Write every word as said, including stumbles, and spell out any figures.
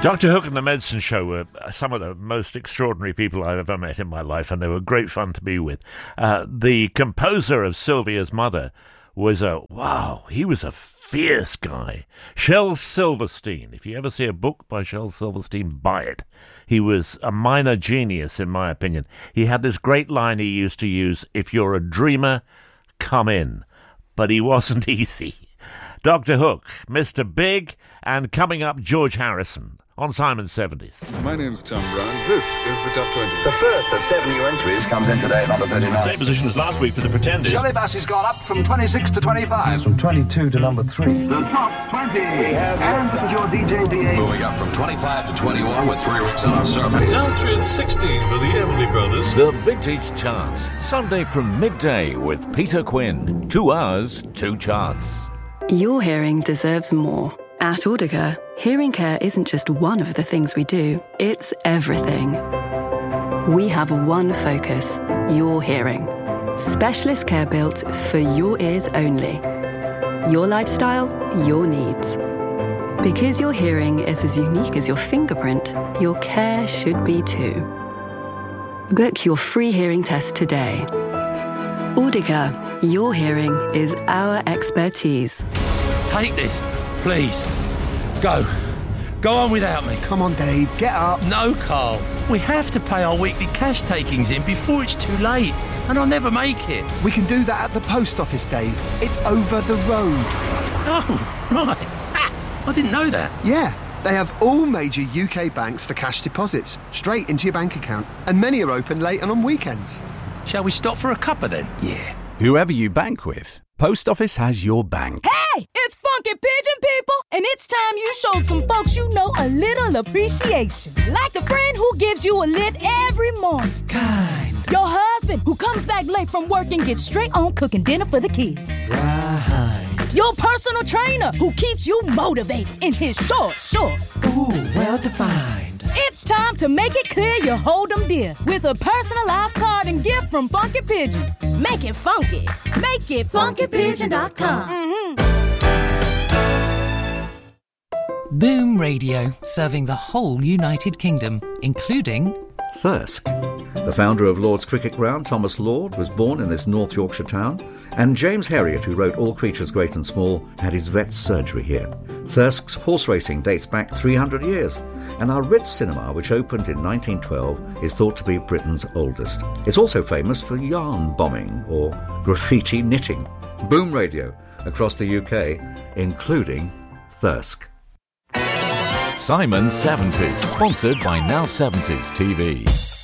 Doctor Hook and the Medicine Show were some of the most extraordinary people I've ever met in my life, and they were great fun to be with. Uh, the composer of Sylvia's Mother was a, wow, he was a fierce guy. Shel Silverstein. If you ever see a book by Shel Silverstein, buy it. He was a minor genius, in my opinion. He had this great line he used to use, if you're a dreamer, come in. But he wasn't easy. Doctor Hook, Mister Big, and coming up, George Harrison on Simon seventies. My name's Tom Brown. This is the Top twenty. The first of seven new entries comes in today at number thirty-nine. Same position as last week for the Pretenders. Shirley Bassey's gone up from twenty-six to twenty-five. From twenty-two to number three. The Top twenty. And this is your D J D A. Moving up from twenty-five to twenty-one with three weeks on our survey. Down three and sixteen for the Everly Brothers. The Vintage Charts, Sunday from midday with Peter Quinn. Two hours, two charts. Your hearing deserves more. At Audica, hearing care isn't just one of the things we do, it's everything. We have one focus, your hearing. Specialist care built for your ears only. Your lifestyle, your needs. Because your hearing is as unique as your fingerprint, your care should be too. Book your free hearing test today. Audica, your hearing is our expertise. Take this, please. Go. Go on without me. Come on, Dave, get up. No, Carl. We have to pay our weekly cash takings in before it's too late, and I'll never make it. We can do that at the post office, Dave. It's over the road. Oh, right. Ah, I didn't know that. Yeah. They have all major U K banks for cash deposits, straight into your bank account, and many are open late and on weekends. Shall we stop for a cuppa then? Yeah. Whoever you bank with, Post Office has your bank. Hey, it's Funky Pigeon, people, and it's time you showed some folks you know a little appreciation. Like the friend who gives you a lift every morning. Kind. Your husband who comes back late from work and gets straight on cooking dinner for the kids. Right. Your personal trainer who keeps you motivated in his short shorts. Ooh, well defined. It's time to make it clear you hold them dear with a personalized card and gift from Funky Pigeon. Make it funky. Make it funky pigeon dot com. Mm-hmm. Boom Radio, serving the whole United Kingdom, including Thirsk. The founder of Lord's Cricket Ground, Thomas Lord, was born in this North Yorkshire town, and James Herriot, who wrote All Creatures Great and Small, had his vet surgery here. Thirsk's horse racing dates back three hundred years, and our Ritz Cinema, which opened in nineteen twelve, is thought to be Britain's oldest. It's also famous for yarn bombing or graffiti knitting. Boom Radio, across the U K, including Thirsk. Simon seventies, sponsored by Now seventies T V.